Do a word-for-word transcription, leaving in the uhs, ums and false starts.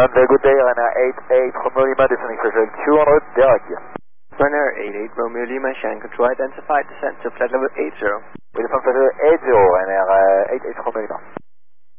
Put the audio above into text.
Very good day, Ryanair eight eight Romeo Lima, descending to two hundred, direct. Ryanair eight eight Romeo Lima, Shan Control identified, descent to flight level eight zero. We descend to eight zero, Ryanair eight eight Romeo Lima.